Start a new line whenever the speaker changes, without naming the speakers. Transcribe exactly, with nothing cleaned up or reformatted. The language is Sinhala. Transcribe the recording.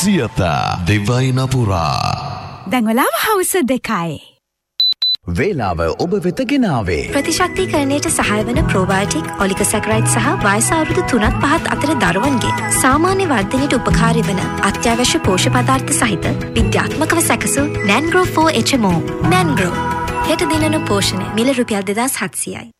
සියත දෙවයින පුරා.
දැන් වෙලාව හවස දෙකයි.
වේලාව ඔබ වෙත ගෙනාවේ
ප්‍රතිශක්තිකරණයට සහාය වන ප්‍රෝබයෝටික් ඔලිගොසැකරයිඩ් සහ වයස අවුරුදු තුනත් පහත් අතර දරුවන්ගේ සාමාන්‍ය වර්ධනයට උපකාරී වන අත්‍යවශ්‍ය පෝෂ්‍ය පදාර්ථ සහිත විද්‍යාත්මකව සැකසූ නැන්ග්‍රෝ ෆෝර් එච් එම් ඕ. නැන්ග්‍රෝ හෙට දිනන පෝෂණය මිල රුපියල් දෙදාස් හත්සියයි.